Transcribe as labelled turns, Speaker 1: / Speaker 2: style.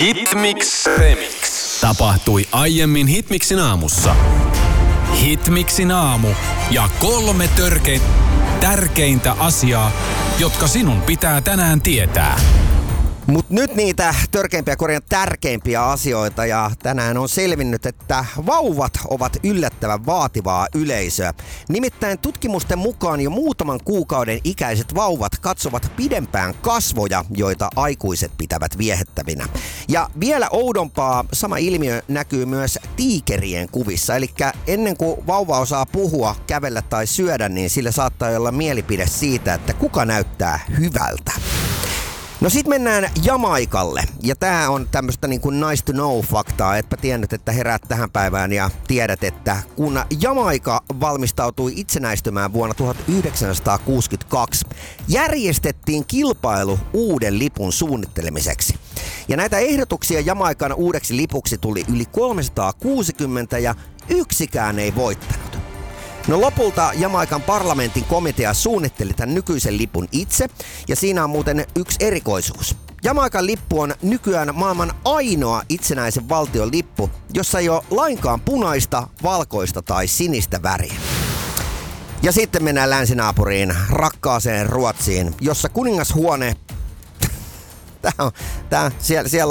Speaker 1: Hitmix Remix. Tapahtui aiemmin Hitmixin aamussa. Hitmixin aamu ja 3 tärkeintä asiaa, jotka sinun pitää tänään tietää.
Speaker 2: Mutta nyt niitä tärkeimpiä asioita ja tänään on selvinnyt, että vauvat ovat yllättävän vaativaa yleisöä. Nimittäin tutkimusten mukaan jo muutaman kuukauden ikäiset vauvat katsovat pidempään kasvoja, joita aikuiset pitävät viehättävinä. Ja vielä oudompaa sama ilmiö näkyy myös tiikerien kuvissa. Eli ennen kuin vauva osaa puhua, kävellä tai syödä, niin sillä saattaa olla mielipide siitä, että kuka näyttää hyvältä. No sit mennään Jamaikalle, ja tää on tämmöstä niin kuin nice to know -faktaa, etpä tiennyt, että heräät tähän päivään ja tiedät, että kun Jamaika valmistautui itsenäistymään vuonna 1962, järjestettiin kilpailu uuden lipun suunnittelemiseksi. Ja näitä ehdotuksia Jamaikan uudeksi lipuksi tuli yli 360 ja yksikään ei voittanut. No lopulta Jamaikan parlamentin komitea suunnitteli tämän nykyisen lipun itse, ja siinä on muuten yksi erikoisuus. Jamaikan lippu on nykyään maailman ainoa itsenäisen valtion lippu, jossa ei ole lainkaan punaista, valkoista tai sinistä väriä. Ja sitten mennään länsinaapuriin, rakkaaseen Ruotsiin, jossa kuningashuone... siellä